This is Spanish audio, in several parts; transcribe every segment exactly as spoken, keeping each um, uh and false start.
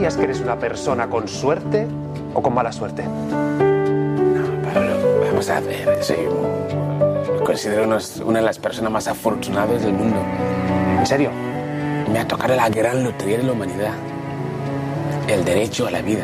dirías que eres una persona con suerte o con mala suerte? No, Pablo, vamos a ver. Soy, me considero unos, una de las personas más afortunadas del mundo. ¿En serio? Me ha tocado la gran lotería de la humanidad. El derecho a la vida.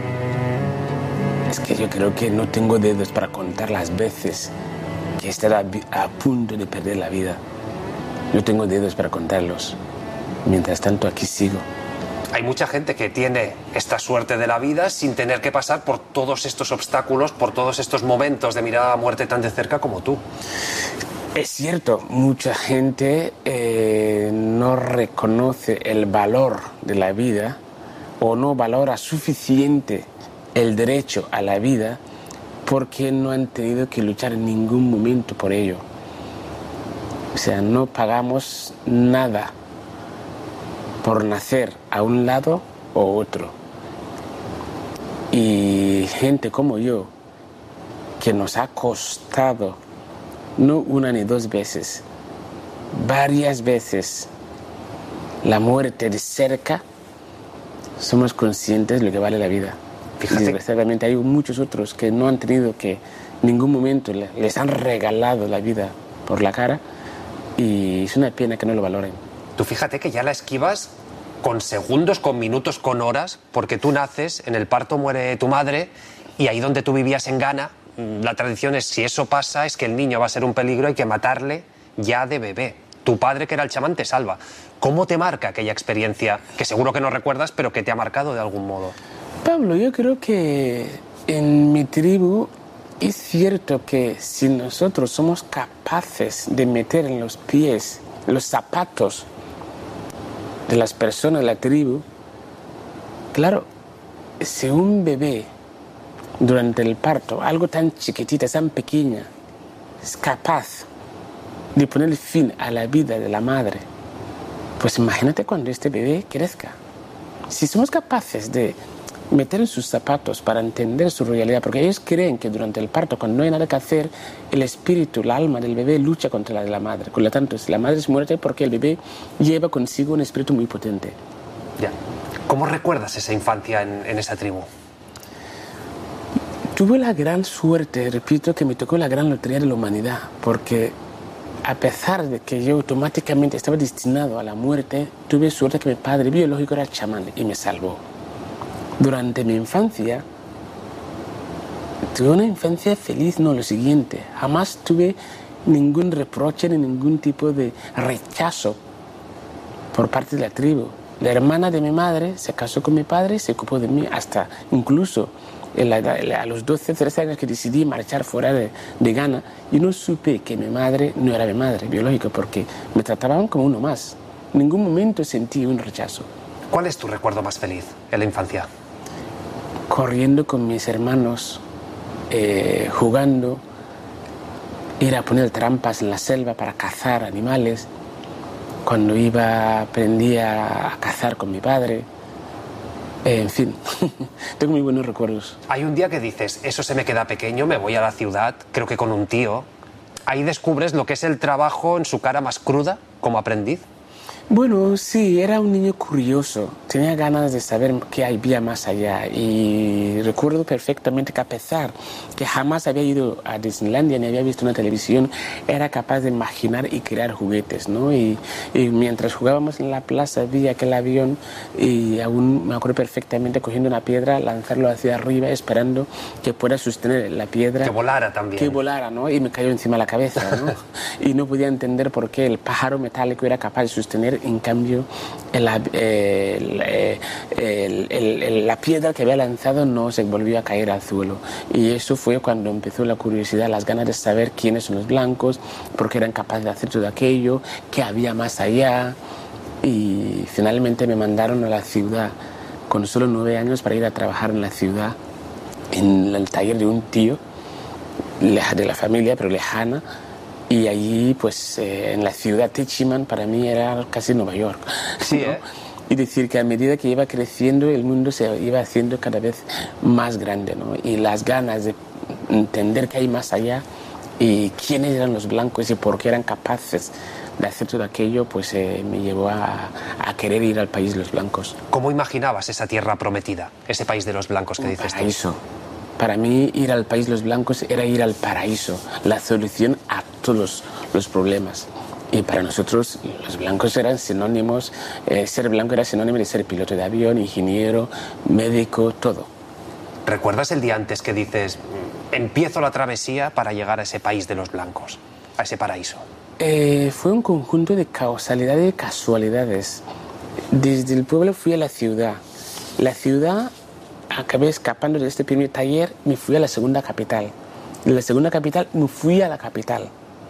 Es que yo creo que no tengo dedos para contar las veces que he estado a, a punto de perder la vida. No tengo dedos para contarlos. Mientras tanto, aquí sigo. Hay mucha gente que tiene esta suerte de la vida sin tener que pasar por todos estos obstáculos, por todos estos momentos de mirar a la muerte tan de cerca como tú. Es cierto, mucha gente eh, no reconoce el valor de la vida o no valora suficiente el derecho a la vida porque no han tenido que luchar en ningún momento por ello. O sea, no pagamos nada por nacer a un lado o otro. Y gente como yo, que nos ha costado no una ni dos veces, varias veces la muerte de cerca, somos conscientes de lo que vale la vida. Fíjate. Desgraciadamente hay muchos otros que no han tenido que en ningún momento les han regalado la vida por la cara y es una pena que no lo valoren. Tú fíjate que ya la esquivas con segundos, con minutos, con horas, porque tú naces, en el parto muere tu madre y ahí donde tú vivías en Ghana, la tradición es, si eso pasa, es que el niño va a ser un peligro, hay que matarle ya de bebé. Tu padre, que era el chamán, te salva. ¿Cómo te marca aquella experiencia, que seguro que no recuerdas, pero que te ha marcado de algún modo? Pablo, yo creo que en mi tribu es cierto que si nosotros somos capaces de meter en los pies los zapatos de las personas de la tribu, claro, si un bebé durante el parto, algo tan chiquitita, tan pequeña, es capaz de poner fin a la vida de la madre, pues imagínate cuando este bebé crezca. Si somos capaces de meter en sus zapatos para entender su realidad, porque ellos creen que durante el parto, cuando no hay nada que hacer, el espíritu, el alma del bebé lucha contra la de la madre. Por lo tanto, si la madre se muere, porque el bebé lleva consigo un espíritu muy potente. Ya. ¿Cómo recuerdas esa infancia en, en esa tribu? Tuve la gran suerte, repito, que me tocó la gran lotería de la humanidad, porque a pesar de que yo automáticamente estaba destinado a la muerte, tuve suerte que mi padre biológico era chamán y me salvó. Durante mi infancia, tuve una infancia feliz, no lo siguiente, jamás tuve ningún reproche ni ningún tipo de rechazo por parte de la tribu. La hermana de mi madre se casó con mi padre y se ocupó de mí hasta incluso en la, a los doce, trece años que decidí marchar fuera de, de Ghana y no supe que mi madre no era mi madre biológica porque me trataban como uno más. En ningún momento sentí un rechazo. ¿Cuál es tu recuerdo más feliz en la infancia? Corriendo con mis hermanos, eh, jugando, ir a poner trampas en la selva para cazar animales. Cuando iba, aprendí a cazar con mi padre. Eh, en fin, tengo muy buenos recuerdos. Hay un día que dices, eso se me queda pequeño, me voy a la ciudad, creo que con un tío. Ahí descubres lo que es el trabajo en su cara más cruda como aprendiz. Bueno, sí, era un niño curioso, tenía ganas de saber qué había más allá y recuerdo perfectamente que a pesar que jamás había ido a Disneylandia ni había visto una televisión, era capaz de imaginar y crear juguetes, ¿no? Y, y mientras jugábamos en la plaza vi aquel avión y aún me acuerdo perfectamente cogiendo una piedra, lanzarlo hacia arriba esperando que pueda sostener la piedra. Que volara también. Que volara, ¿no? Y me cayó encima de la cabeza, ¿no? Y no podía entender por qué el pájaro metálico era capaz de sostener. En cambio, el, el, el, el, la piedra que había lanzado no se volvió a caer al suelo. Y eso fue cuando empezó la curiosidad, las ganas de saber quiénes son los blancos, por qué eran capaces de hacer todo aquello, qué había más allá. Y finalmente me mandaron a la ciudad con solo nueve años para ir a trabajar en la ciudad, en el taller de un tío de la familia, pero lejana. Y allí, pues, eh, en la ciudad Techiman, para mí era casi Nueva York. Sí, ¿no? ¿eh? Y decir que a medida que iba creciendo, el mundo se iba haciendo cada vez más grande, ¿no? Y las ganas de entender qué hay más allá y quiénes eran los blancos y por qué eran capaces de hacer todo aquello, pues eh, me llevó a, a querer ir al país de los blancos. ¿Cómo imaginabas esa tierra prometida, ese país de los blancos que Un dices paraíso. tú? Para mí ir al país de los blancos era ir al paraíso, la solución a todos los, los problemas. Y para nosotros los blancos eran sinónimos, eh, ser blanco era sinónimo de ser piloto de avión, ingeniero, médico, todo. ¿Recuerdas el día antes que dices, empiezo la travesía para llegar a ese país de los blancos, a ese paraíso? Eh, fue un conjunto de causalidades y de casualidades. Desde el pueblo fui a la ciudad. La ciudad, acabé escapando de este primer taller, me fui a la segunda capital. De la segunda capital me fui a la capital.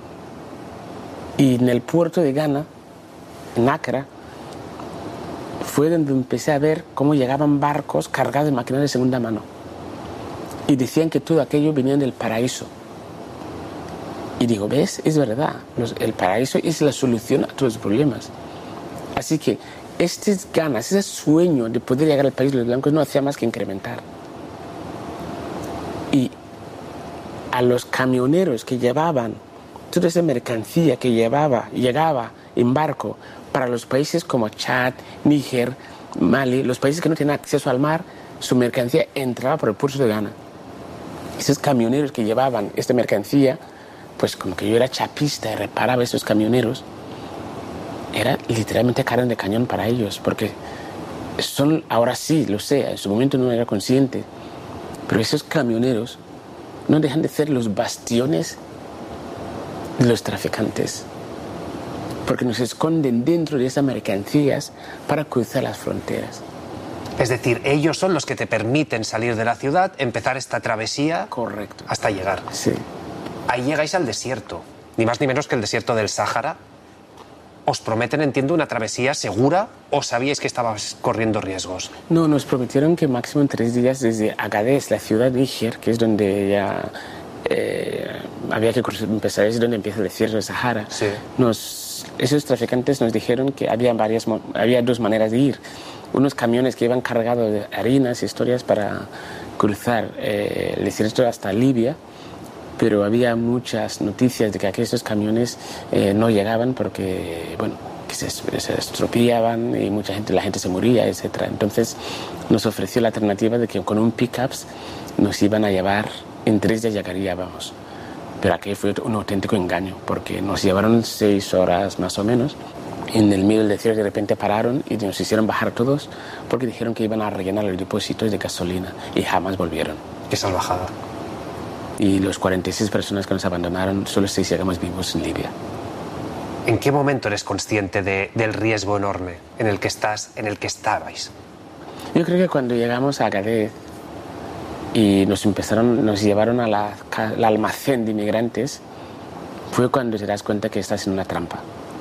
Y en el puerto de Ghana, en Accra, fue donde empecé a ver cómo llegaban barcos cargados de maquinaria de segunda mano. Y decían que todo aquello venía del paraíso. Y digo, ¿ves? Es verdad. Los, el paraíso es la solución a todos los problemas. Así que estas ganas, ese sueño de poder llegar al país de los blancos no hacía más que incrementar. Y a los camioneros que llevaban toda esa mercancía que llevaba, llegaba en barco para los países como Chad, Níger, Mali, los países que no tenían acceso al mar, su mercancía entraba por el puerto de Ghana. Esos camioneros que llevaban esta mercancía, pues como que yo era chapista y reparaba a esos camioneros, era literalmente carne de cañón para ellos, porque son, ahora sí, lo sé, en su momento no era consciente, pero esos camioneros no dejan de ser los bastiones de los traficantes, porque nos esconden dentro de esas mercancías para cruzar las fronteras. Es decir, ellos son los que te permiten salir de la ciudad, empezar esta travesía. Correcto. Hasta llegar. Sí. Ahí llegáis al desierto, ni más ni menos que el desierto del Sáhara. ¿Os prometen, entiendo, una travesía segura o sabíais que estabais corriendo riesgos? No, nos prometieron que máximo en tres días desde Agadez, la ciudad de Níger, que es donde ya eh, había que empezar, es donde empieza el desierto del Sahara. Sí. Nos, esos traficantes nos dijeron que había, varias, había dos maneras de ir. Unos camiones que iban cargados de harinas y historias para cruzar eh, el desierto hasta Libia, pero había muchas noticias de que aquellos camiones eh, no llegaban porque, bueno, que se, se estropeaban y mucha gente, la gente se moría, etcétera. Entonces nos ofreció la alternativa de que con un pickups nos iban a llevar, en tres días llegaríamos. Pero aquello fue un auténtico engaño, porque nos llevaron seis horas más o menos. En el medio del desierto de repente pararon y nos hicieron bajar todos porque dijeron que iban a rellenar los depósitos de gasolina y jamás volvieron. Qué salvajada. Y los cuarenta y seis personas que nos abandonaron, solo seis llegamos vivos en Libia. ¿En qué momento eres consciente de, del riesgo enorme en el que estás, en el que estabais? Yo creo que cuando llegamos a Agadez y nos empezaron, nos llevaron al almacén de inmigrantes, fue cuando te das cuenta que estás en una trampa.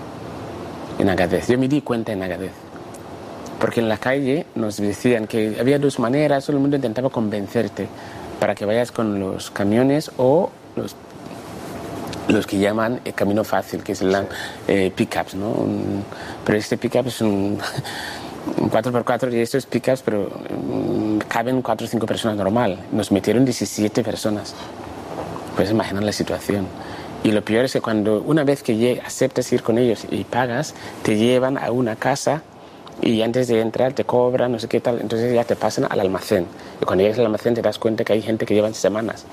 En Agadez. Yo me di cuenta en Agadez. Porque en la calle nos decían que había dos maneras, todo el mundo intentaba convencerte para que vayas con los camiones o los, los que llaman el camino fácil, que es el eh, pickups, ¿no? Un, pero este pickup es un, un cuatro por cuatro y estos pickups, pero um, caben cuatro o cinco personas normal. Nos metieron diecisiete personas. Puedes imaginar la situación. Y lo peor es que cuando una vez que aceptas ir con ellos y pagas, te llevan a una casa y antes de entrar te cobran, no sé qué tal, entonces ya te pasan al almacén. Y cuando llegas al almacén te das cuenta que hay gente que llevan semanas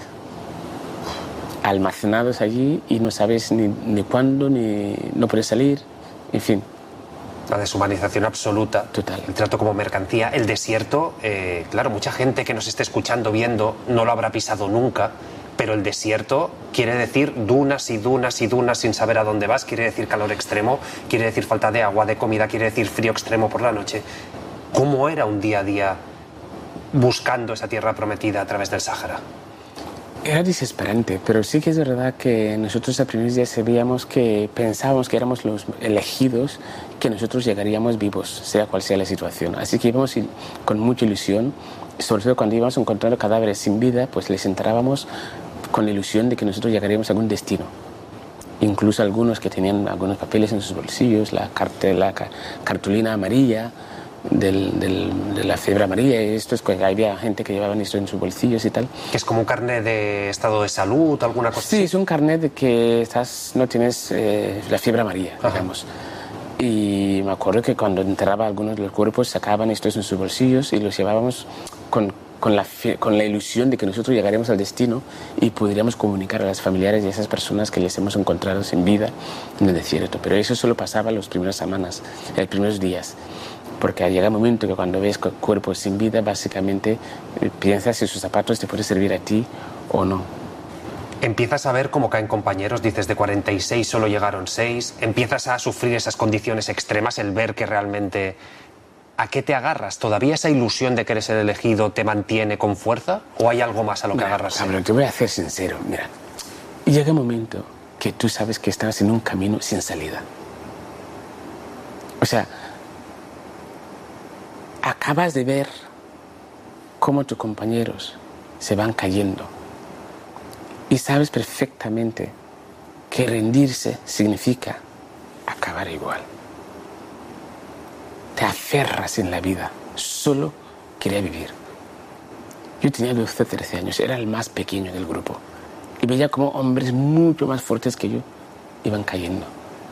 almacenados allí y no sabes ni, ni cuándo, ni no puedes salir, en fin. La deshumanización absoluta. Total. El trato como mercancía. El desierto, eh, claro, mucha gente que nos esté escuchando, viendo, no lo habrá pisado nunca. Pero el desierto quiere decir dunas y dunas y dunas sin saber a dónde vas, quiere decir calor extremo, quiere decir falta de agua, de comida, quiere decir frío extremo por la noche. ¿Cómo era un día a día buscando esa tierra prometida a través del Sáhara? Era desesperante, pero sí que es verdad que nosotros a primeros días sabíamos que pensábamos que éramos los elegidos, que nosotros llegaríamos vivos, sea cual sea la situación. Así que íbamos con mucha ilusión, sobre todo cuando íbamos encontrando cadáveres sin vida, pues les enterábamos con la ilusión de que nosotros llegaríamos a algún destino. Incluso algunos que tenían algunos papeles en sus bolsillos, la, carte, la cartulina amarilla, del, del, de la fiebre amarilla. Y esto es que había gente que llevaba esto en sus bolsillos y tal. ¿Que es como un carnet de estado de salud, alguna cosa Sí, así? es un carnet de que estás, no tienes eh, la fiebre amarilla, Ajá. digamos. Y me acuerdo que cuando enterraba algunos de los cuerpos sacaban estos en sus bolsillos y los llevábamos con, con, la, con la ilusión de que nosotros llegaremos al destino y podríamos comunicar a las familiares de esas personas que les hemos encontrado sin vida en el desierto. Pero eso solo pasaba las primeras semanas, los primeros días. Porque llega un momento que cuando ves cuerpos sin vida, básicamente piensas si sus zapatos te pueden servir a ti o no. Empiezas a ver cómo caen compañeros, dices de cuarenta y seis solo llegaron seis, empiezas a sufrir esas condiciones extremas, el ver que realmente... ¿A qué te agarras? ¿Todavía esa ilusión de que eres el elegido te mantiene con fuerza? ¿O hay algo más a lo que Mira, agarras? Pablo, te voy a hacer sincero, mira, llega un momento que tú sabes que estás en un camino sin salida. O sea, acabas de ver cómo tus compañeros se van cayendo y sabes perfectamente que rendirse significa acabar igual. Te aferras en la vida, solo quería vivir. Yo tenía doce, trece años, era el más pequeño del grupo y veía como hombres mucho más fuertes que yo iban cayendo.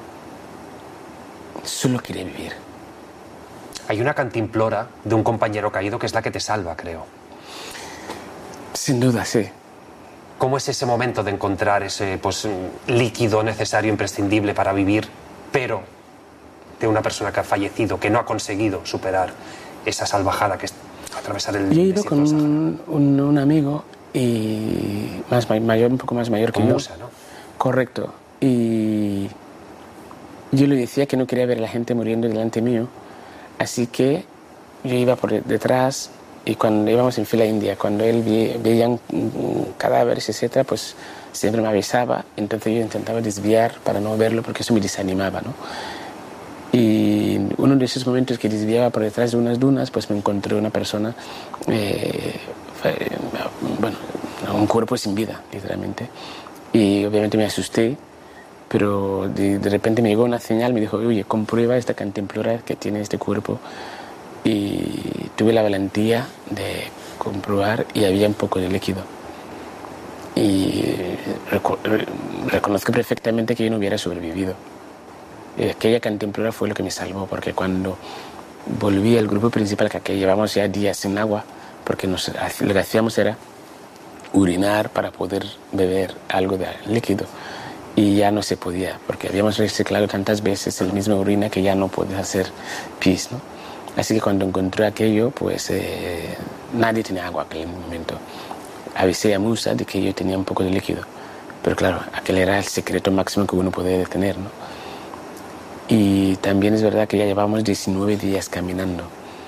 Solo quería vivir. Hay una cantimplora de un compañero caído que es la que te salva, creo. Sin duda, sí. ¿Cómo es ese momento de encontrar ese pues, líquido necesario, imprescindible para vivir, pero de una persona que ha fallecido, que no ha conseguido superar esa salvajada que es atravesar el Yo iba desierto con del Sahara? un, un, un amigo y más mayor, un poco más mayor que Con yo. Musa, ¿no? Correcto. Y yo le decía que no quería ver a la gente muriendo delante mío, así que yo iba por detrás y cuando íbamos en fila india, cuando él ve, veía un, un cadáveres, etcétera, pues siempre me avisaba, entonces yo intentaba desviar para no verlo porque eso me desanimaba, ¿no? Y uno de esos momentos que desviaba por detrás de unas dunas, pues me encontré una persona, eh, bueno, un cuerpo sin vida, literalmente. Y obviamente me asusté, pero de, de repente me llegó una señal, me dijo, oye, comprueba esta cantimplora que tiene este cuerpo. Y tuve la valentía de comprobar y había un poco de líquido. Y reco reconozco perfectamente que yo no hubiera sobrevivido. Y aquella cantimplora fue lo que me salvó, porque cuando volví al grupo principal, que llevamos ya días sin agua, porque nos, lo que hacíamos era urinar para poder beber algo de líquido. Y ya no se podía, porque habíamos reciclado tantas veces el mismo orina que ya no puedes hacer pis, ¿no? Así que cuando encontré aquello, pues eh, nadie tenía agua en aquel momento. Avisé a Musa de que yo tenía un poco de líquido, pero claro, aquel era el secreto máximo que uno podía tener, ¿no? Y también es verdad que ya llevábamos diecinueve días caminando.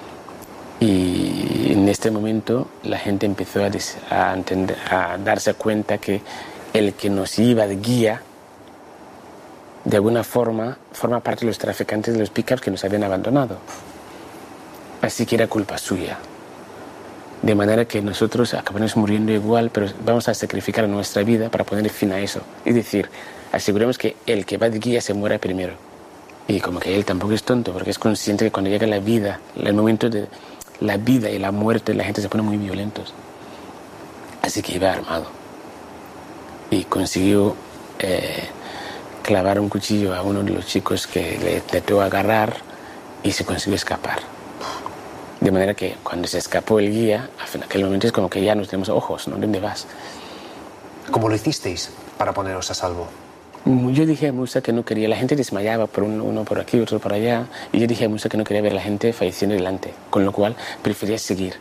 Y en este momento la gente empezó a, a, entender, a darse cuenta que el que nos iba de guía, de alguna forma, forma parte de los traficantes de los pickups que nos habían abandonado. Así que era culpa suya. De manera que nosotros acabamos muriendo igual, pero vamos a sacrificar nuestra vida para poner fin a eso. Es decir, aseguremos que el que va de guía se muera primero. Y como que él tampoco es tonto, porque es consciente que cuando llega la vida, el momento de la vida y la muerte, la gente se pone muy violentos. Así que iba armado. Y consiguió eh, clavar un cuchillo a uno de los chicos que le intentó agarrar y se consiguió escapar. De manera que cuando se escapó el guía, en aquel momento es como que ya nos tenemos ojos, ¿no? ¿Dónde vas? ¿Cómo lo hicisteis para poneros a salvo? Yo dije a Musa que no quería, la gente desmayaba, por uno, uno por aquí, otro por allá, y yo dije a Musa que no quería ver a la gente falleciendo delante, con lo cual prefería seguir.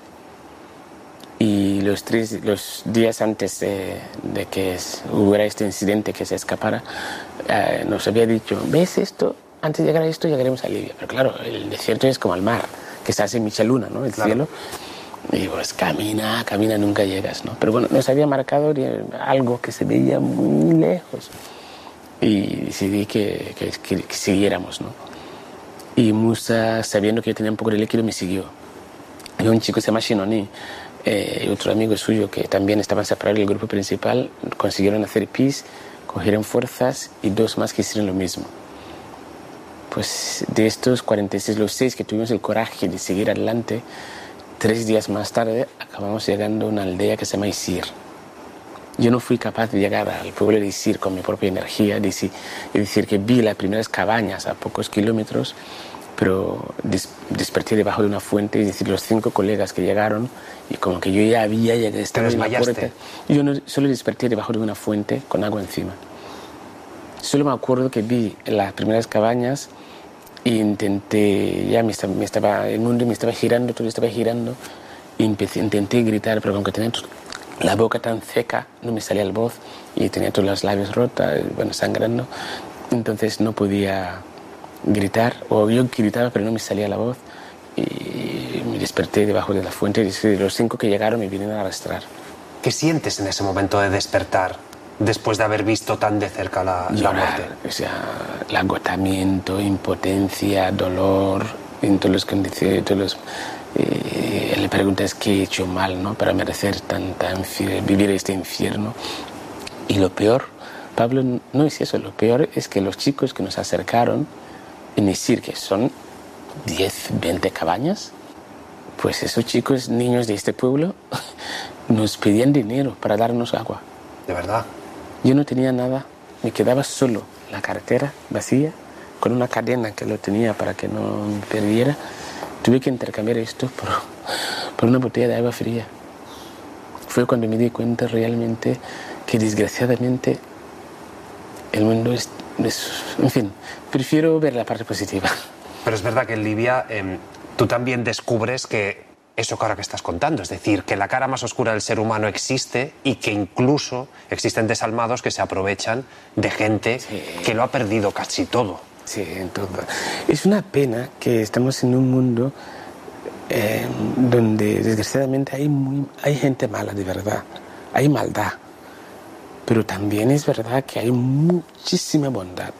Y los, tres, los días antes de, de que hubiera este incidente, que se escapara, eh, nos había dicho, ¿ves esto? Antes de llegar a esto llegaremos a Libia. Pero claro, el desierto es como el mar, que se hace mucha luna, ¿no? El claro. cielo. Y pues camina, camina, nunca llegas, ¿no? Pero bueno, nos había marcado algo que se veía muy lejos. Y decidí que, que, que, que siguiéramos, ¿no? Y Musa, sabiendo que yo tenía un poco de líquido, me siguió. Y un chico se llama Shinoni, eh, otro amigo suyo que también estaban separados del grupo principal, consiguieron hacer pis, cogieron fuerzas y dos más que hicieron lo mismo. Pues de estos cuarenta y seis, los seis que tuvimos el coraje de seguir adelante, tres días más tarde acabamos llegando a una aldea que se llama Isir. Yo no fui capaz de llegar al pueblo de Isir con mi propia energía, es decir, es decir que vi las primeras cabañas a pocos kilómetros, pero des desperté debajo de una fuente, es decir, los cinco colegas que llegaron, y como que yo ya había llegado, estaba en la puerta. Yo no, solo desperté debajo de una fuente con agua encima. Solo me acuerdo que vi las primeras cabañas e intenté, ya me estaba, me estaba, el mundo me estaba girando, todo estaba girando, y empecé, intenté gritar, pero aunque tenía la boca tan seca, no me salía la voz, y tenía todos los labios rotos, bueno, sangrando, entonces no podía gritar, o yo gritaba pero no me salía la voz, y me desperté debajo de la fuente, y los cinco que llegaron me vinieron a arrastrar. ¿Qué sientes en ese momento de despertar, después de haber visto tan de cerca la, la muerte? O sea, el agotamiento, impotencia, dolor, en todos los que todos los, eh, le preguntas qué he hecho mal, ¿no?, para merecer tanta vivir este infierno. Y lo peor, Pablo, no es eso, lo peor es que los chicos que nos acercaron, en decir que son diez, veinte cabañas, pues esos chicos, niños de este pueblo, nos pedían dinero para darnos agua. ¿De verdad? Yo no tenía nada, me quedaba solo la cartera vacía, con una cadena que lo tenía para que no me perdiera. Tuve que intercambiar esto por, por una botella de agua fría. Fue cuando me di cuenta realmente que desgraciadamente el mundo es, es... En fin, prefiero ver la parte positiva. Pero es verdad que en Libia eh, tú también descubres que eso que ahora que estás contando, es decir, que la cara más oscura del ser humano existe y que incluso existen desalmados que se aprovechan de gente sí. que lo ha perdido casi todo. Sí, en todo. Es una pena que estamos en un mundo eh, donde desgraciadamente hay, muy, hay gente mala de verdad, hay maldad, pero también es verdad que hay muchísima bondad.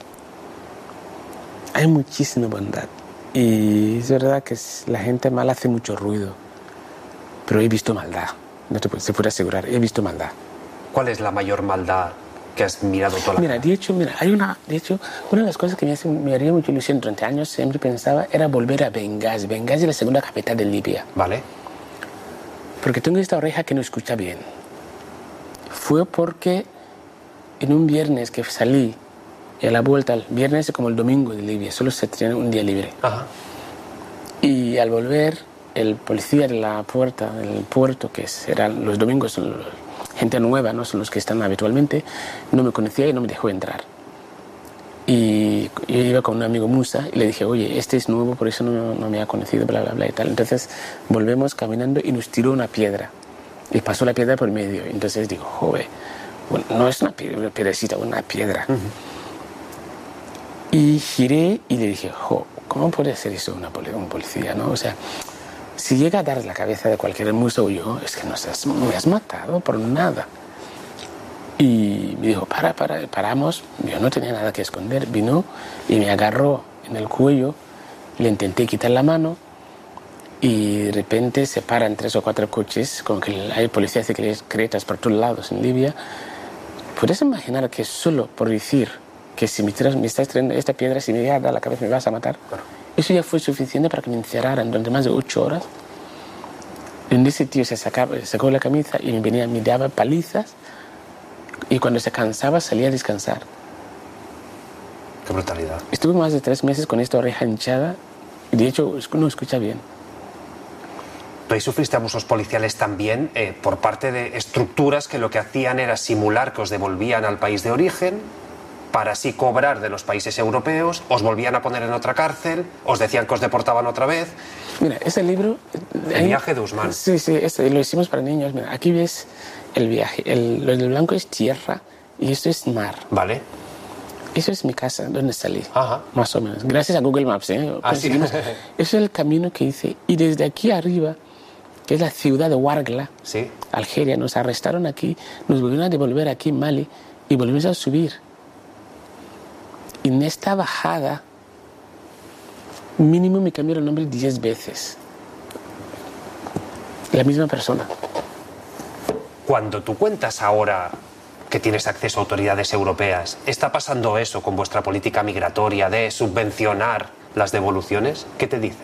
Hay muchísima bondad. Y es verdad que la gente mala hace mucho ruido. Pero he visto maldad. No te puedo, se puede asegurar, he visto maldad. ¿Cuál es la mayor maldad que has mirado toda la Mira, de hecho, mira, hay una, de hecho, una de las cosas que me, hace, me haría mucha ilusión durante años, siempre pensaba, era volver a Benghazi. Benghazi es la segunda capital de Libia. Vale. Porque tengo esta oreja que no escucha bien. Fue porque en un viernes que salí, y a la vuelta, el viernes es como el domingo de Libia, solo se tiene un día libre. Ajá. Y al volver, el policía de la puerta del puerto, que eran los domingos, son los, gente nueva, no son los que están habitualmente, no me conocía y no me dejó entrar. Y yo iba con un amigo Musa y le dije, oye, este es nuevo, por eso no, no me ha conocido, bla, bla, bla y tal. Entonces volvemos caminando y nos tiró una piedra. Y pasó la piedra por medio. Entonces digo, joder, bueno, no es una piedrecita, una piedra. Uh-huh. Y giré y le dije, jo, ¿cómo puede hacer eso una poli un policía, no? O sea, si llega a dar la cabeza de cualquier muso o yo, es que no has, me has matado por nada. Y me dijo, para, para, paramos. Yo no tenía nada que esconder. Vino y me agarró en el cuello. Le intenté quitar la mano y de repente se paran tres o cuatro coches, con que hay policías secretas por todos lados en Libia. ¿Puedes imaginar que solo por decir que si me, tiras, me estás trayendo esta piedra, si me llega a dar la cabeza me vas a matar? Claro. Eso ya fue suficiente para que me encerraran durante más de ocho horas. En ese tío se sacaba, sacó la camisa y me venía, me daba palizas, y cuando se cansaba salía a descansar. Qué brutalidad. Estuve más de tres meses con esta oreja hinchada y de hecho no escucha bien. ¿Tú ahí sufriste abusos policiales también eh, por parte de estructuras que lo que hacían era simular que os devolvían al país de origen para así cobrar de los países europeos, os volvían a poner en otra cárcel, os decían que os deportaban otra vez? Mira, ese libro... El ahí, viaje de Usman. Sí, sí, ese, lo hicimos para niños. Mira, aquí ves el viaje. El, lo del blanco es tierra y esto es mar. Vale. Eso es mi casa, donde salí. Ajá. Más o menos. Gracias a Google Maps, ¿eh? Ah, sí. Eso es el camino que hice. Y desde aquí arriba, que es la ciudad de Ouargla, sí, Algeria, nos arrestaron aquí, nos volvieron a devolver aquí en Mali y volvimos a subir. Y en esta bajada, mínimo me cambiaron el nombre diez veces. La misma persona. Cuando tú cuentas ahora que tienes acceso a autoridades europeas, ¿está pasando eso con vuestra política migratoria de subvencionar las devoluciones? ¿Qué te dicen?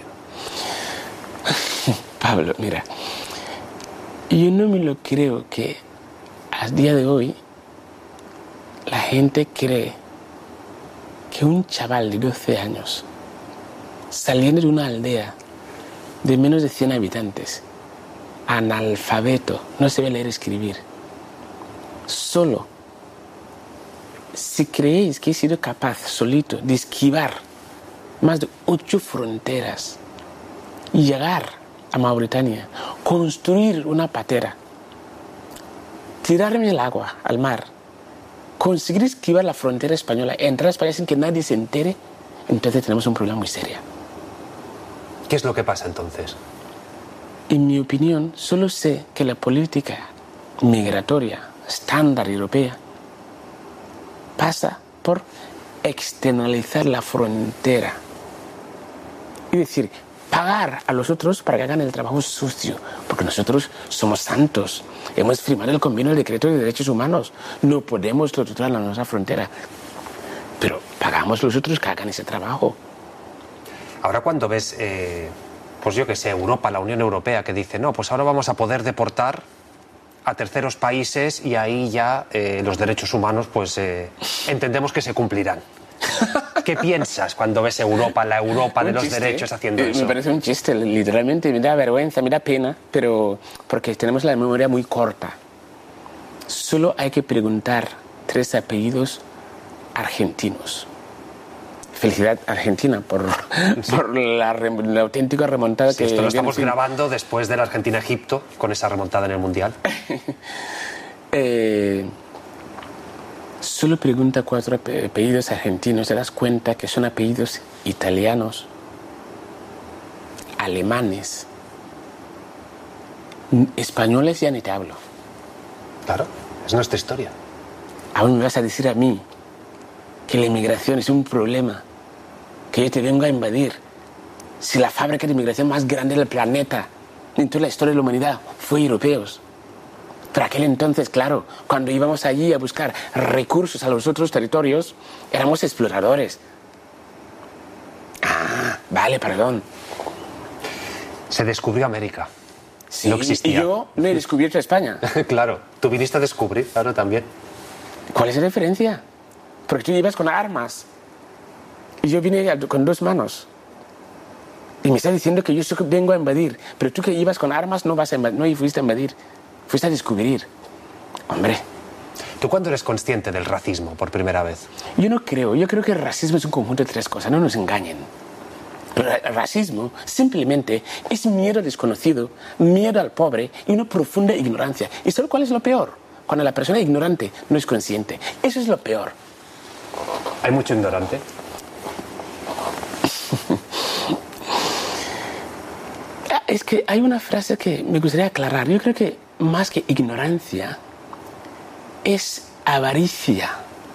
Pablo, mira, yo no me lo creo que a día de hoy la gente cree que un chaval de doce años saliendo de una aldea de menos de cien habitantes, analfabeto, no sabe leer y escribir, solo, si creéis que he sido capaz solito de esquivar más de ocho fronteras y llegar a Mauritania, construir una patera, tirarme al agua, al mar, conseguir esquivar la frontera española, entrar a España sin que nadie se entere, entonces tenemos un problema muy serio. ¿Qué es lo que pasa entonces? En mi opinión, solo sé que la política migratoria estándar europea pasa por externalizar la frontera. Es decir, pagar a los otros para que hagan el trabajo sucio, porque nosotros somos santos. Hemos firmado el convenio del decreto de derechos humanos. No podemos torturar la nuestra frontera. Pero pagamos a los otros que hagan ese trabajo. Ahora cuando ves, eh, pues yo que sé, Europa, la Unión Europea, que dice, no, pues ahora vamos a poder deportar a terceros países y ahí ya eh, los derechos humanos, pues eh, entendemos que se cumplirán. ¿Qué piensas cuando ves Europa, la Europa de los chiste, derechos haciendo eh, eso? Me parece un chiste, literalmente, me da vergüenza, me da pena, pero porque tenemos la memoria muy corta. Solo hay que preguntar tres apellidos argentinos. Felicidad Argentina por, sí. por la, la auténtica remontada sí, que... Esto lo estamos grabando después de la Argentina-Egipto, con esa remontada en el Mundial. eh, solo pregunta cuatro apellidos argentinos, te das cuenta que son apellidos italianos, alemanes, españoles, ya ni te hablo. Claro, es nuestra historia. Aún me vas a decir a mí que la inmigración es un problema, que yo te vengo a invadir. Si la fábrica de inmigración más grande del planeta en toda la historia de la humanidad fue europeos. Pero aquel entonces, claro, cuando íbamos allí a buscar recursos a los otros territorios, éramos exploradores. Ah, vale, perdón. Se descubrió América. Sí, no existía. Y yo no he descubierto España. Claro, tú viniste a descubrir, claro, también. ¿Cuál es la diferencia? Porque tú ibas con armas y yo vine con dos manos. Y me estás diciendo que yo vengo a invadir, pero tú que ibas con armas no vas a invadir, no fuiste a invadir, fuiste a descubrir. Hombre. ¿Tú cuándo eres consciente del racismo por primera vez? Yo no creo, yo creo que el racismo es un conjunto de tres cosas, no nos engañen. El racismo simplemente es miedo desconocido, miedo al pobre y una profunda ignorancia. ¿Y sabes cuál es lo peor? Cuando la persona ignorante no es consciente. Eso es lo peor. ¿Hay mucho ignorante? Es que hay una frase que me gustaría aclarar. Yo creo que más que ignorancia es avaricia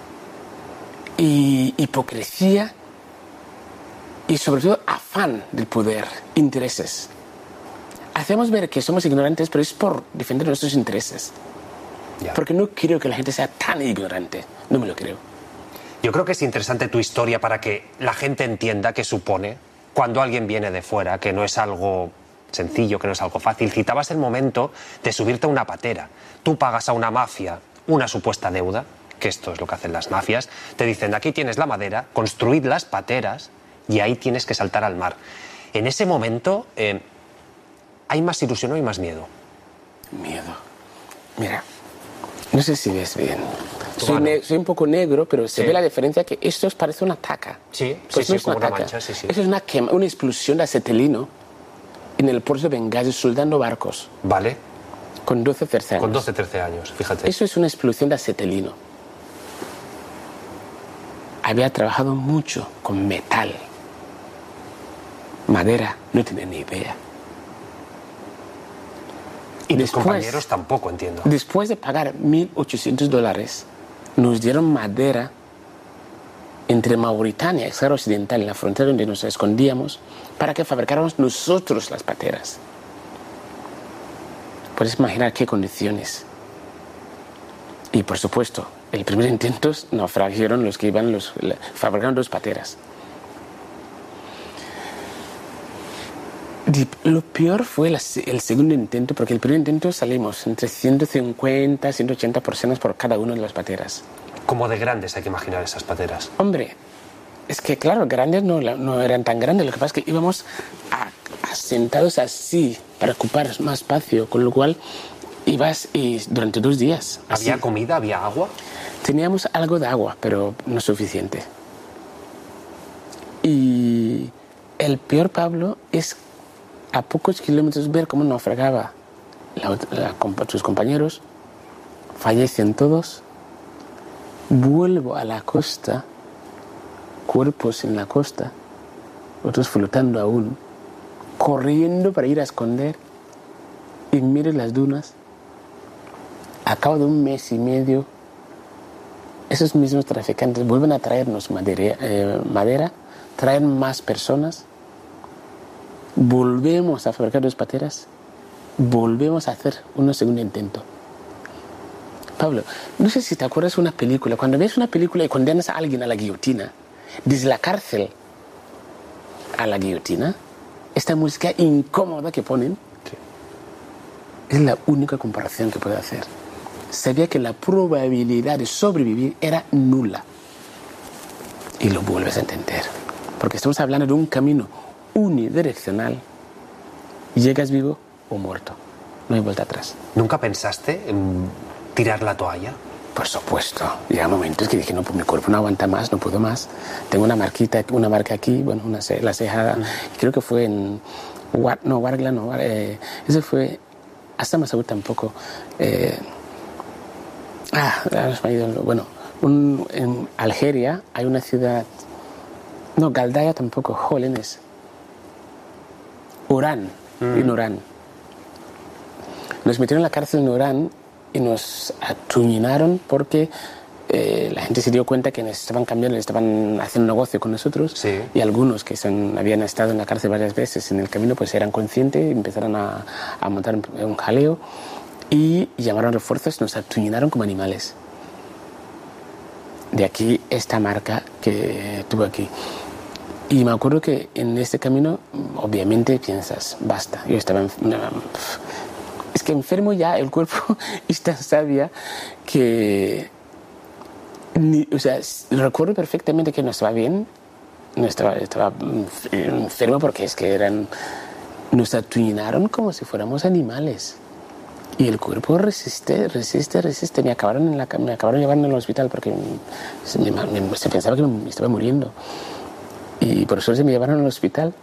y hipocresía y sobre todo afán del poder, intereses. Hacemos ver que somos ignorantes, pero es por defender nuestros intereses. Ya. Porque no creo que la gente sea tan ignorante. No me lo creo. Yo creo que es interesante tu historia para que la gente entienda qué supone cuando alguien viene de fuera, que no es algo sencillo, que no es algo fácil. Citabas el momento de subirte a una patera. Tú pagas a una mafia una supuesta deuda, que esto es lo que hacen las mafias, te dicen, aquí tienes la madera, construid las pateras y ahí tienes que saltar al mar. En ese momento, eh, ¿hay más ilusión o hay más miedo? Miedo. Mira, no sé si ves bien. Soy, ne- soy un poco negro, pero se sí. ve la diferencia que esto parece una taca. Sí, pues sí, no sí, es una como taca. una mancha, sí, sí. Eso es una, quema, una explosión de acetilino en el puerto de Bengasi soldando barcos. Vale. Con doce, trece años. Con doce, trece años, fíjate. Eso es una explosión de acetilino. Había trabajado mucho con metal. Madera, no tenía ni idea. Y tus compañeros tampoco, entiendo. Después de pagar mil ochocientos dólares, nos dieron madera entre Mauritania y Sahara Occidental, en la frontera donde nos escondíamos, para que fabricáramos nosotros las pateras. Puedes imaginar qué condiciones. Y por supuesto, el primer intento naufragaron los que iban, los, fabricaron dos pateras. Lo peor fue la, el segundo intento, porque el primer intento salimos entre ciento cincuenta, ciento ochenta personas por cada una de las pateras. ¿Cómo de grandes hay que imaginar esas pateras? Hombre, es que claro, grandes no, no eran tan grandes, lo que pasa es que íbamos a, a sentados así para ocupar más espacio, con lo cual ibas y durante dos días. ¿Había así. comida? ¿Había agua? Teníamos algo de agua, pero no suficiente. Y el peor, Pablo, es a pocos kilómetros ver cómo naufragaba la, la, sus compañeros, fallecen todos, vuelvo a la costa, cuerpos en la costa, otros flotando aún, corriendo para ir a esconder, y mire las dunas. A cabo de un mes y medio, esos mismos traficantes vuelven a traernos madera, eh, madera traen más personas, volvemos a fabricar dos pateras, volvemos a hacer un segundo intento. Pablo, no sé si te acuerdas de una película, cuando ves una película y condenas a alguien a la guillotina, desde la cárcel a la guillotina, esta música incómoda que ponen, es la única comparación que puedo hacer. Sabía que la probabilidad de sobrevivir era nula. Y lo vuelves a entender. Porque estamos hablando de un camino unidireccional. Llegas vivo o muerto. No hay vuelta atrás. ¿Nunca pensaste en tirar la toalla? Por supuesto. Llega momentos que dije, no, pues mi cuerpo no aguanta más, no puedo más. Tengo una marquita, una marca aquí, bueno, una ce la ceja. Mm. Creo que fue en... No, Wargla, no. Eh, eso fue... Hasta Masaú tampoco. Eh, ah, bueno, un, en Algeria hay una ciudad... No, Galdaya tampoco, Jólenes. Orán, mm. en Orán. Nos metieron en la cárcel en Orán y nos atuñinaron porque eh, la gente se dio cuenta que nos estaban cambiando, estaban haciendo negocio con nosotros. Sí. Y algunos que son, habían estado en la cárcel varias veces en el camino, pues eran conscientes y empezaron a, a montar un jaleo y llamaron refuerzos y nos atuñinaron como animales. De aquí esta marca que tuve aquí. Y me acuerdo que en este camino, obviamente piensas, basta, yo estaba... Es que enfermo ya, el cuerpo es tan sabia que... Ni, o sea, recuerdo perfectamente que no estaba bien, no estaba, estaba enfermo porque es que eran... Nos atuñinaron como si fuéramos animales. Y el cuerpo resiste, resiste, resiste. Me acabaron, en la, me acabaron llevando al hospital porque se, me, me, se pensaba que me estaba muriendo. Y por eso se me llevaron al hospital.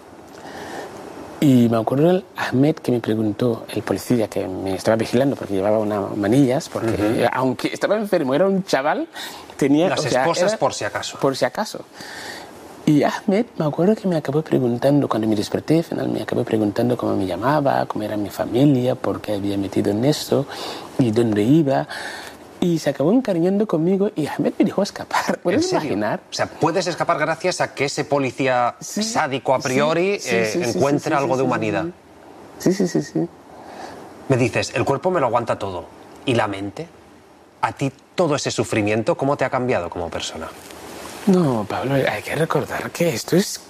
Y me acuerdo el Ahmed que me preguntó, el policía que me estaba vigilando porque llevaba unas manillas, porque uh-huh. aunque estaba enfermo, era un chaval, tenía... Las o sea, esposas era, por si acaso. Por si acaso. Y Ahmed, me acuerdo que me acabó preguntando, cuando me desperté, al final me acabó preguntando cómo me llamaba, cómo era mi familia, por qué había metido en esto y dónde iba. Y se acabó encariñando conmigo y Ahmed me dejó escapar. ¿Puedes imaginar? O sea, puedes escapar gracias a que ese policía sí, sádico a priori sí, sí, eh, sí, encuentre sí, sí, algo sí, de humanidad. Sí, sí, sí, sí. Me dices, el cuerpo me lo aguanta todo. ¿Y la mente? ¿A ti todo ese sufrimiento cómo te ha cambiado como persona? No, Pablo, hay que recordar que esto es...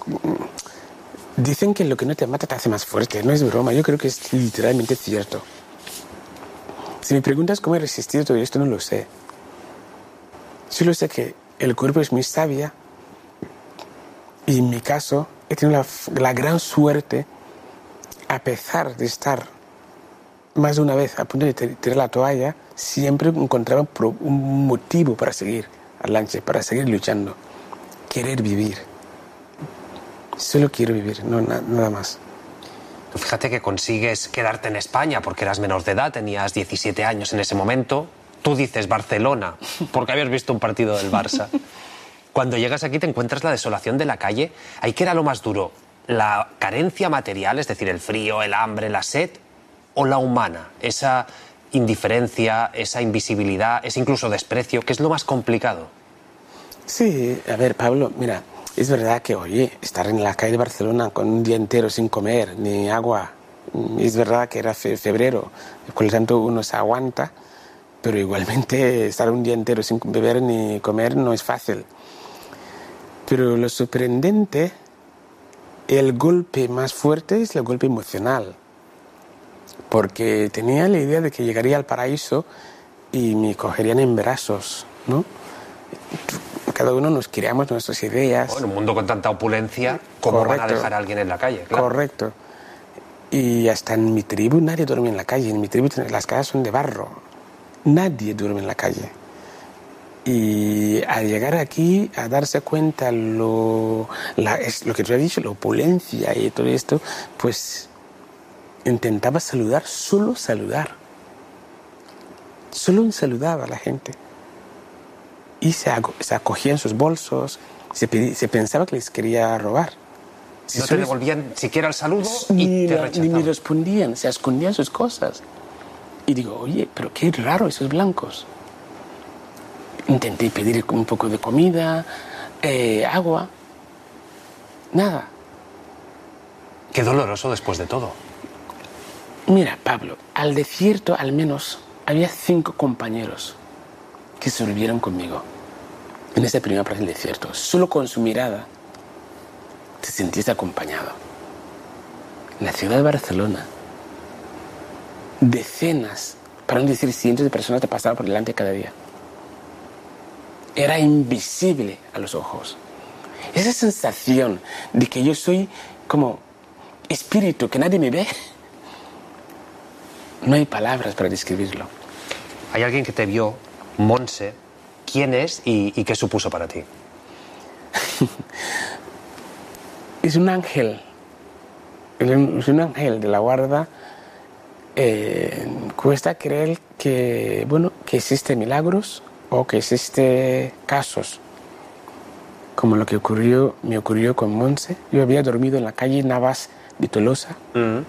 Dicen que lo que no te mata te hace más fuerte. No es broma, yo creo que es literalmente cierto. Si me preguntas cómo he resistido todo esto, no lo sé. Solo sé que el cuerpo es muy sabia y en mi caso he tenido la, la gran suerte, a pesar de estar más de una vez a punto de tirar la toalla, siempre encontraba un motivo para seguir adelante, para seguir luchando. Querer vivir. Solo quiero vivir, no, na, nada más. Fíjate que consigues quedarte en España porque eras menor de edad, tenías diecisiete años en ese momento. Tú dices Barcelona porque habías visto un partido del Barça. Cuando llegas aquí te encuentras la desolación de la calle. ¿Ahí qué era lo más duro? ¿La carencia material, es decir, el frío, el hambre, la sed? ¿O la humana? Esa indiferencia, esa invisibilidad, ese incluso desprecio, ¿qué es lo más complicado? Sí, a ver, Pablo, mira... Es verdad que, oye, estar en la calle de Barcelona con un día entero sin comer ni agua, es verdad que era fe febrero, por lo tanto uno se aguanta, pero igualmente estar un día entero sin beber ni comer no es fácil. Pero lo sorprendente, el golpe más fuerte es el golpe emocional, porque tenía la idea de que llegaría al paraíso y me cogerían en brazos, ¿no? Cada uno nos creamos nuestras ideas. En un mundo con tanta opulencia, ¿cómo Correcto. van a dejar a alguien en la calle? Claro. Correcto. Y hasta en mi tribu nadie duerme en la calle. En mi tribu las casas son de barro. Nadie duerme en la calle. Y al llegar aquí, a darse cuenta lo, la, es lo que tú has dicho, la opulencia y todo esto, pues intentaba saludar, solo saludar. Solo saludaba a la gente. Y se, se acogía en sus bolsos, se, pedí, se pensaba que les quería robar. Si no te devolvían siquiera el saludo ni, y te la, rechazaban. ni me respondían, se escondían sus cosas. Y digo, oye, pero qué raro esos blancos. Intenté pedir un poco de comida, eh, agua, nada. Qué doloroso después de todo. Mira, Pablo, al desierto al menos había cinco compañeros que sobrevivieron conmigo en esa primera parte del desierto. Solo con su mirada te sentías acompañado. En la ciudad de Barcelona, decenas, para no decir cientos de personas te pasaban por delante cada día. Era invisible a los ojos. Esa sensación de que yo soy como espíritu, que nadie me ve, no hay palabras para describirlo. Hay alguien que te vio, Montse. ¿Quién es y, y qué supuso para ti? Es un ángel. Es un ángel de la guarda. Eh, cuesta creer que, bueno, que existen milagros o que existen casos como lo que ocurrió, me ocurrió con Montse. Yo había dormido en la calle Navas de Tolosa. Mm.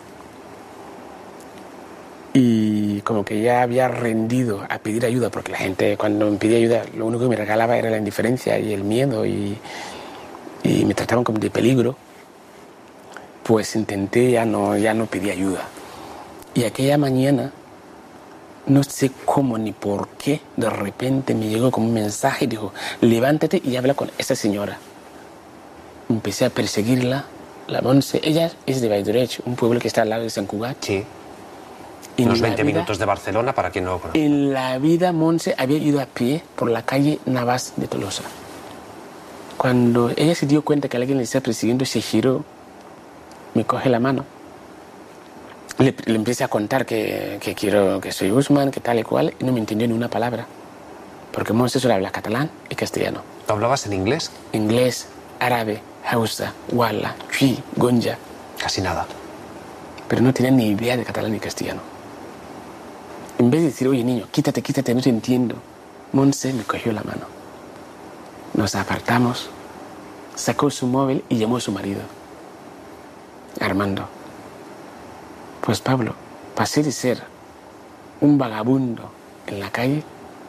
Y como que ya había rendido a pedir ayuda, porque la gente cuando me pedía ayuda lo único que me regalaba era la indiferencia y el miedo y, y me trataban como de peligro. Pues intenté, ya no, ya no pedí ayuda. Y aquella mañana, no sé cómo ni por qué, de repente me llegó como un mensaje y dijo, levántate y habla con esa señora. Empecé a perseguirla, la Montse. Ella es de Valldoreix, un pueblo que está al lado de Sant Cugat. Sí. Unos veinte minutos de Barcelona, para quien no lo conoce. En la vida, Montse había ido a pie por la calle Navas de Tolosa. Cuando ella se dio cuenta que alguien le estaba persiguiendo, se giró, me coge la mano. Le, le empecé a contar que, que quiero, que soy Usman, que tal y cual, y no me entendió ni una palabra. Porque Montse solo habla catalán y castellano. ¿Tú hablabas en inglés? Inglés, árabe, hausa, wala, chui, gonja. Casi nada. Pero no tenía ni idea de catalán ni castellano. En vez de decir, oye niño, quítate, quítate, no te entiendo, Montse me cogió la mano. Nos apartamos, sacó su móvil y llamó a su marido, Armando. Pues Pablo, pasé de ser un vagabundo en la calle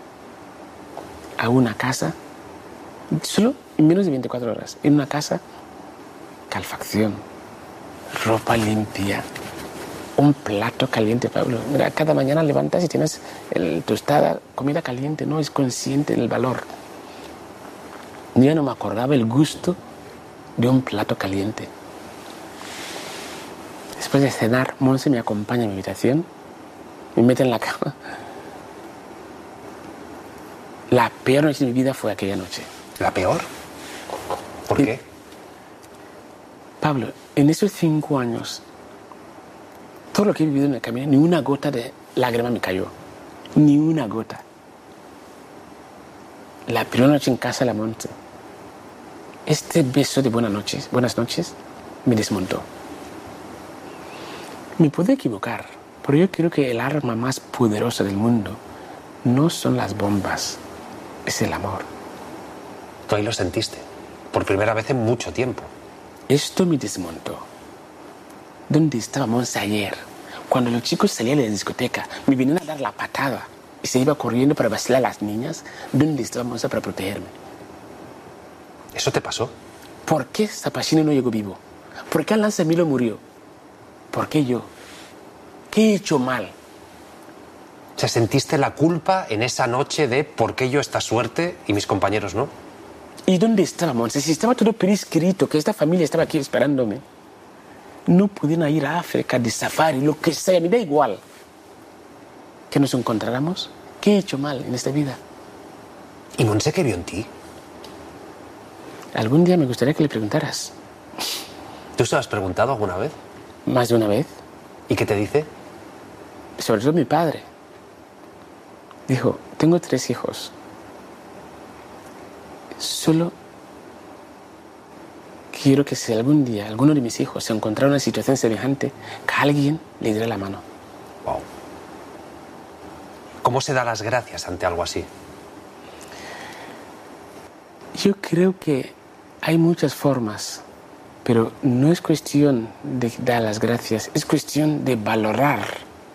a una casa, solo en menos de veinticuatro horas, en una casa, calefacción, ropa limpia, un plato caliente, Pablo. Mira, cada mañana levantas y tienes el tostada, comida caliente, no es consciente del valor. Yo no me acordaba el gusto de un plato caliente. Después de cenar, Montse me acompaña a mi habitación, me mete en la cama. La peor noche de mi vida fue aquella noche. ¿La peor? ¿Por y, qué? Pablo, en esos cinco años, todo lo que he vivido en el camino, ni una gota de lágrima me cayó. Ni una gota. La primera noche en casa de la Montse, este beso de buenas noches, buenas noches, me desmontó. Me puedo equivocar, pero yo creo que el arma más poderosa del mundo no son las bombas, es el amor. Tú ahí lo sentiste, por primera vez en mucho tiempo. Esto me desmontó. ¿Dónde estaba Montse ayer? Cuando los chicos salían de la discoteca, me venían a dar la patada y se iba corriendo para vacilar a las niñas. ¿Dónde estaba Montse para protegerme? ¿Eso te pasó? ¿Por qué Zapachini no llegó vivo? ¿Por qué Alan Semilo murió? ¿Por qué yo? ¿Qué he hecho mal? sea, ¿sentiste la culpa en esa noche de por qué yo esta suerte y mis compañeros no? ¿Y dónde estábamos? Si estaba todo prescrito, que esta familia estaba aquí esperándome. No podían ir a África de safari, lo que sea, me da igual. ¿Que nos encontráramos? ¿Qué he hecho mal en esta vida? ¿Y Montse qué vio en ti? Algún día me gustaría que le preguntaras. ¿Tú se lo has preguntado alguna vez? Más de una vez. ¿Y qué te dice? Sobre todo mi padre. Dijo, tengo tres hijos. Solo quiero que si algún día alguno de mis hijos se encontrara en una situación semejante, que alguien le diera la mano. Wow. ¿Cómo se da las gracias ante algo así? Yo creo que hay muchas formas, pero no es cuestión de dar las gracias, es cuestión de valorar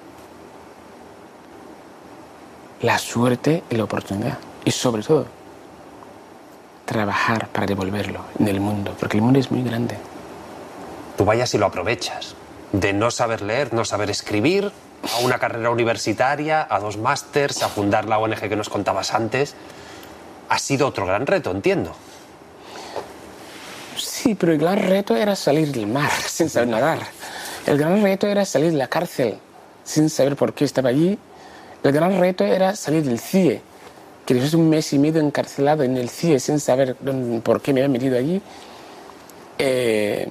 la suerte y la oportunidad. Y sobre todo, trabajar para devolverlo en el mundo, porque el mundo es muy grande. Tú vayas y lo aprovechas. De no saber leer, no saber escribir, a una carrera universitaria, a dos másters, a fundar la O N G que nos contabas antes. Ha sido otro gran reto, entiendo. Sí, pero el gran reto era salir del mar sin saber nadar. El gran reto era salir de la cárcel sin saber por qué estaba allí. El gran reto era salir del C I E, que después de un mes y medio encarcelado en el C I E sin saber por qué me había metido allí. Eh,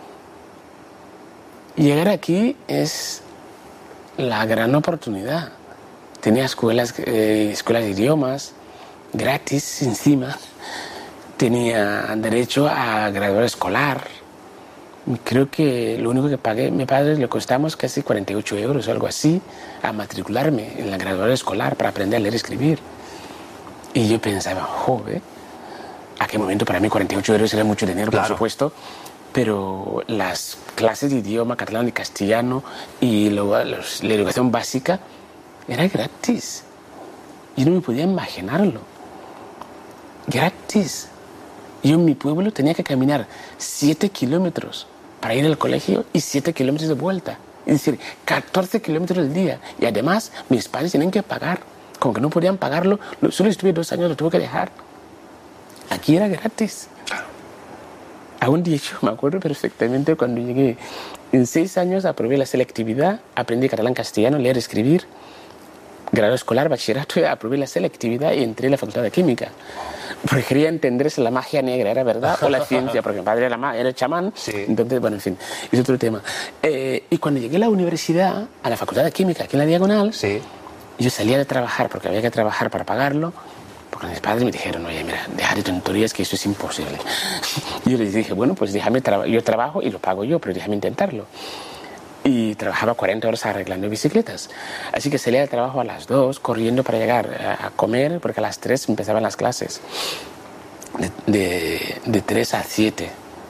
llegar aquí es la gran oportunidad. Tenía escuelas, eh, escuelas de idiomas gratis encima. Tenía derecho a graduar escolar. Creo que lo único que pagué, mi padre le costamos casi cuarenta y ocho euros o algo así a matricularme en la graduación escolar para aprender a leer y escribir. Y yo pensaba, joder, ¿a qué momento para mí cuarenta y ocho euros era mucho dinero, claro, por supuesto? Pero las clases de idioma catalán y castellano y lo, los, la educación básica era gratis. Yo no me podía imaginarlo. Gratis. Yo en mi pueblo tenía que caminar siete kilómetros para ir al colegio y siete kilómetros de vuelta. Es decir, catorce kilómetros al día. Y además mis padres tenían que pagar. Como que no podían pagarlo, solo estuve dos años, lo tuve que dejar. Aquí era gratis. Aún de hecho, me acuerdo perfectamente cuando llegué. En seis años aprobé la selectividad, aprendí catalán, castellano, leer, escribir. Grado escolar, bachillerato, aprobé la selectividad y entré a la facultad de química. Porque quería entender si la magia negra era verdad o la ciencia, porque mi padre era, era chamán. Sí. Entonces, bueno, en fin, es otro tema. Eh, y cuando llegué a la universidad, a la facultad de química, aquí en la Diagonal, sí, yo salía de trabajar porque había que trabajar para pagarlo, porque mis padres me dijeron, oye, mira, deja de tonterías que eso es imposible. Y yo les dije, bueno, pues déjame, tra- yo trabajo y lo pago yo, pero déjame intentarlo. Y trabajaba cuarenta horas arreglando bicicletas. Así que salía de trabajo a las dos, corriendo para llegar a comer, porque a las tres empezaban las clases, de, de, de tres a siete.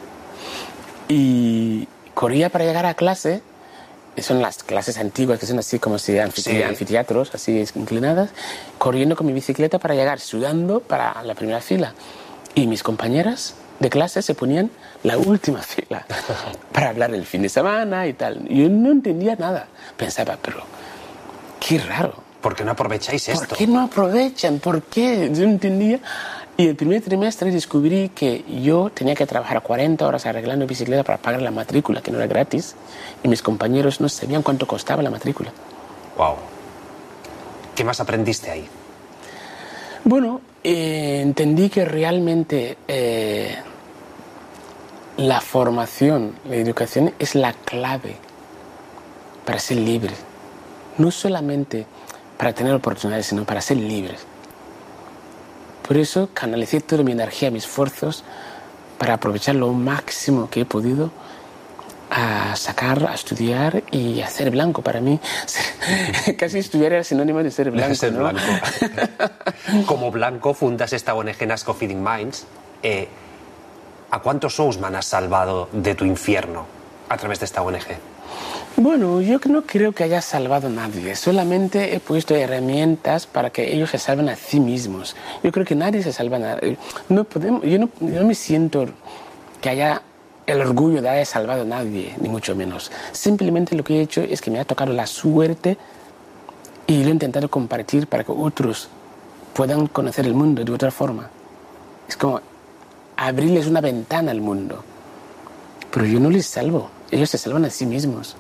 Y corría para llegar a clase. Son las clases antiguas, que son así como si anfite- Sí. anfiteatros, así inclinadas, corriendo con mi bicicleta para llegar, sudando para la primera fila. Y mis compañeras de clase se ponían la última fila para hablar el fin de semana y tal. Yo no entendía nada. Pensaba, pero qué raro. ¿Por qué no aprovecháis esto? ¿Por qué no aprovechan? ¿Por qué? Yo no entendía. Y el primer trimestre descubrí que yo tenía que trabajar cuarenta horas arreglando bicicleta para pagar la matrícula, que no era gratis, y mis compañeros no sabían cuánto costaba la matrícula. Wow. ¿Qué más aprendiste ahí? Bueno, eh, entendí que realmente eh, la formación, la educación es la clave para ser libre. No solamente para tener oportunidades, sino para ser libres. Por eso canalicé toda mi energía, mis esfuerzos, para aprovechar lo máximo que he podido a sacar, a estudiar y a ser blanco. Para mí, casi estudiar era sinónimo de ser blanco. De ser ¿no? blanco. Como blanco fundas esta O N G Nasco Feeding Minds. Eh, ¿A cuántos Ousman has salvado de tu infierno a través de esta O N G? Bueno, yo no creo que haya salvado a nadie. Solamente he puesto herramientas para que ellos se salven a sí mismos. Yo creo que nadie se salva a nadie. No podemos, yo, no, yo no me siento que haya el orgullo de haber salvado a nadie, ni mucho menos. Simplemente lo que he hecho es que me ha tocado la suerte Y lo he intentado compartir para que otros puedan conocer el mundo de otra forma. Es como abrirles una ventana al mundo. Pero yo no les salvo, ellos se salvan a sí mismos.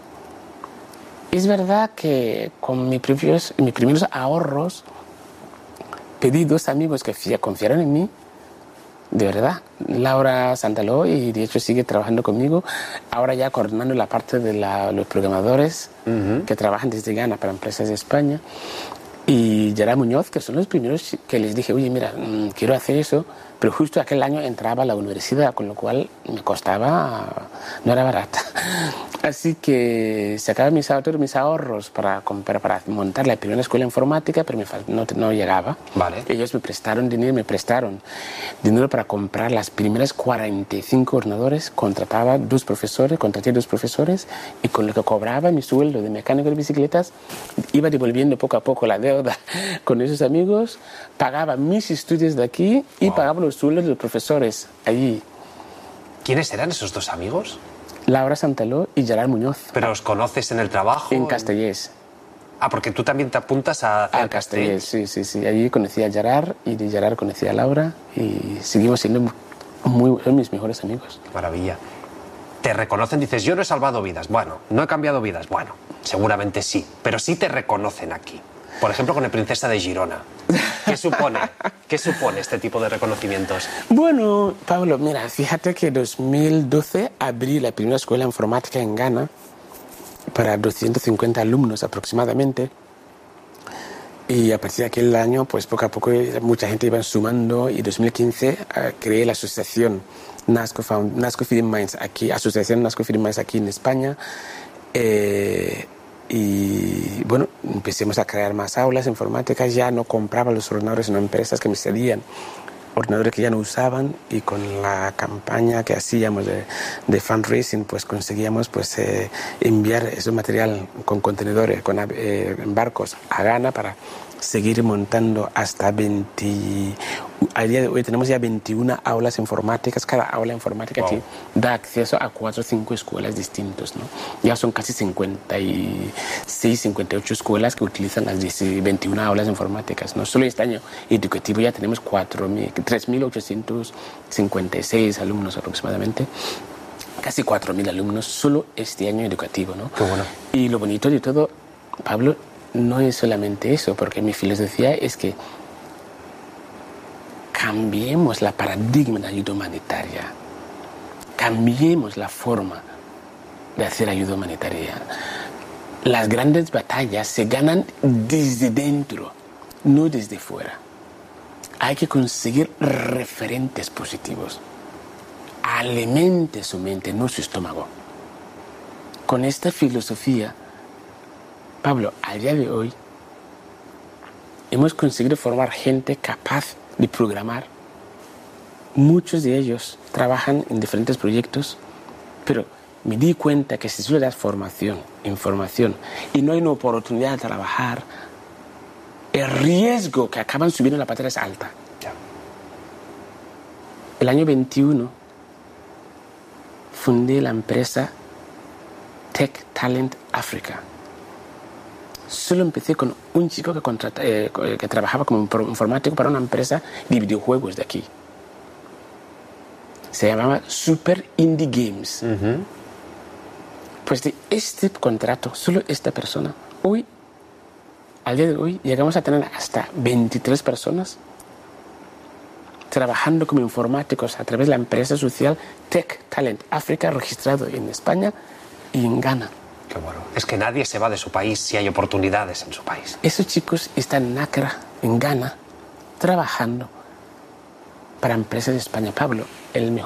Es verdad que con mis primeros, mis primeros ahorros pedí dos amigos que confiaron en mí, de verdad, Laura Santaló, y de hecho sigue trabajando conmigo, ahora ya coordinando la parte de la, los programadores uh-huh. que trabajan desde Ghana para empresas de España, y Gerard Muñoz, que son los primeros que les dije, oye, mira, mmm, quiero hacer eso, pero justo aquel año entraba a la universidad, con lo cual me costaba, no era barata. Así que sacaba mis ahorros, mis ahorros para, comprar, para montar la primera escuela informática, pero me, no, no llegaba. Vale. Ellos me prestaron dinero, me prestaron dinero para comprar las primeras cuarenta y cinco ordenadores, contrataba dos profesores, contraté dos profesores, y con lo que cobraba mi sueldo de mecánico de bicicletas, iba devolviendo poco a poco la deuda con esos amigos, pagaba mis estudios de aquí y wow. pagaba los sueldos de los profesores allí. ¿Quiénes eran esos dos amigos? Laura Santaló y Gerard Muñoz. ¿Pero os conoces en el trabajo? En Castellers. Ah, porque tú también te apuntas a hacer a Castellers. Sí, sí, sí. Allí conocí a Gerard y de Gerard conocí a Laura y seguimos siendo muy, son mis mejores amigos. Maravilla. Te reconocen, dices, yo no he salvado vidas. Bueno, no he cambiado vidas. Bueno, seguramente sí, pero sí te reconocen aquí. Por ejemplo, con el Princesa de Girona. ¿Qué supone? ¿Qué supone este tipo de reconocimientos? Bueno, Pablo, mira, fíjate que en dos mil doce abrí la primera escuela informática en Ghana para doscientos cincuenta alumnos aproximadamente. Y a partir de aquel año, pues poco a poco mucha gente iba sumando y en dos mil quince uh, creé la asociación NASCO, Found, NASCO Feeding Minds aquí, asociación NASCO Feeding Minds aquí en España. Eh, Y bueno, empecemos a crear más aulas informáticas, ya no compraba los ordenadores, sino empresas que me cedían ordenadores que ya no usaban, y con la campaña que hacíamos de, de fundraising, pues conseguíamos pues eh, enviar ese material con contenedores, con eh, barcos a Ghana para seguir montando hasta veinte. A día de hoy tenemos ya veintiuna aulas informáticas. Cada aula informática wow. da acceso a cuatro o cinco escuelas distintas, ¿no? Ya son casi cincuenta y seis, cincuenta y ocho escuelas que utilizan las veintiuna aulas informáticas, ¿no? Solo este año educativo ya tenemos tres mil ochocientos cincuenta y seis alumnos aproximadamente. Casi cuatro mil alumnos solo este año educativo, ¿no? Qué bueno. Y lo bonito de todo, Pablo, no es solamente eso, porque mi filosofía es que cambiemos la paradigma de ayuda humanitaria, cambiemos la forma de hacer ayuda humanitaria. Las grandes batallas se ganan desde dentro, no desde fuera. Hay que conseguir referentes positivos. Alimente su mente, no su estómago. Con esta filosofía, Pablo, a día de hoy hemos conseguido formar gente capaz de programar. Muchos de ellos trabajan en diferentes proyectos, pero me di cuenta que si tú le das formación, información, y no hay una oportunidad de trabajar, el riesgo que acaban subiendo la patera es alta. El año veintiuno fundé la empresa Tech Talent Africa. Solo empecé con un chico que, contrata, eh, que trabajaba como informático para una empresa de videojuegos de aquí. Se llamaba Super Indie Games. Uh-huh. Pues de este contrato, solo esta persona, hoy, al día de hoy, llegamos a tener hasta veintitrés personas trabajando como informáticos a través de la empresa social Tech Talent Africa, registrado en España y en Ghana. Qué bueno. Es que nadie se va de su país si hay oportunidades en su país. Esos chicos están en Accra, en Ghana, trabajando para empresas de España. Pablo, el mejor